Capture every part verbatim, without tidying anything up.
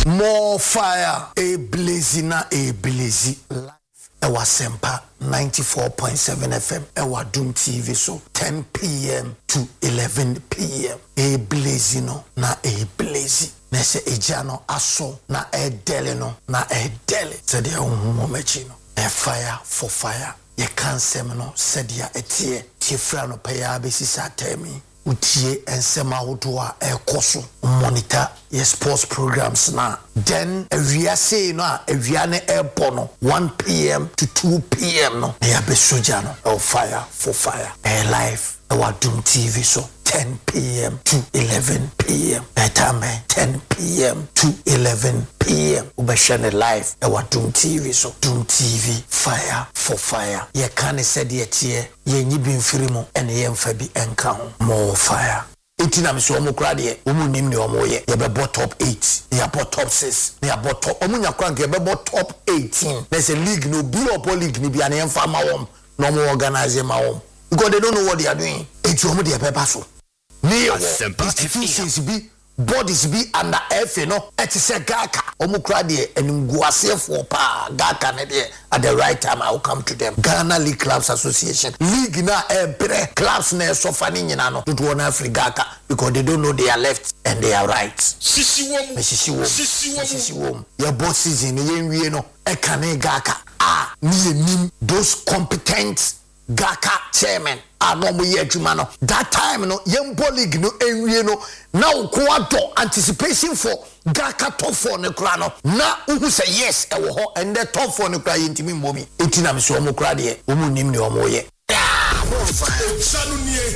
More fire, a blazing, a blazing life. Ewa Sempa ninety-four point seven F M. Ewa Doom T V so ten p.m. to eleven p.m. A blazing no na a blazing. Nese ejano aso na e dele no na e dele. Said ya umumo mechi no. A fire for fire. Ye can't say no. Said ya etie. Tifra no paya besi sa temi. Utie ensema udua e koso monitor your sports programs na then ewia say no a ewia ne airport one p.m. to two p.m. no ya be soja no oh, fire for fire air live our Doom T V so ten p.m. to eleven p.m. Time ten p.m. to eleven p.m. Ubashane live our Doom T V so Doom T V fire for fire ye can say the tie ye nyi bi mfiri mu ene ye mfa bi enka ho more fire. Itina miso omo kra de omo nim ne omo ye ye be top eight ye be top six ye be top omo nya kra nke be top eighteen. There's a league no be up league ni bia na emfa ma wom no mo organize ma wom because they don't know what they are doing. Eti omo de paper so ni institutions be bodies be under F you know et se gaka omo kra de enimguasefo pa gaka ne de at the right time I will come to them. Ghana League Clubs Association league na ebre clubs na sofa ni nyina no to won Africa because they don't know they are left and they are right. Sisi wom sisi wom sisi wom your boss season ye nwie no e kane gaka ah ni enim those competent Gaka chairman anomo ye adwuma no that time no yembo league no enwie no na ukwa do anticipation for Gaka top four ne kra no na uhu say yes e wo ho and the top four ne kra yentimi mbomi etina me so omo kra de omo nim ne omo ye sanu nie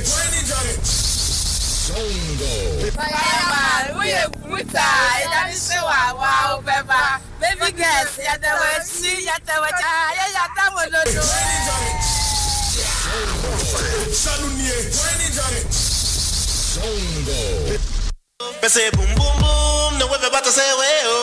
we are Muta, that is so wow, Beba, baby girls, yet there was see, yet there was Songo. Say boom boom boom, no we're about to say well.